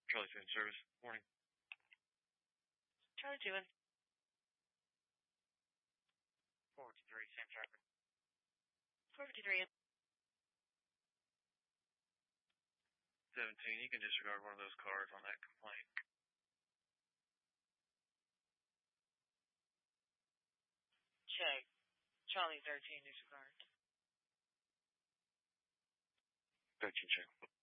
Charlie Food Service. Morning. Charlie doing? 453, same traffic. 453. 17, you can disregard one of those cards on that complaint. Check. Charlie 13 disregard. 13 check.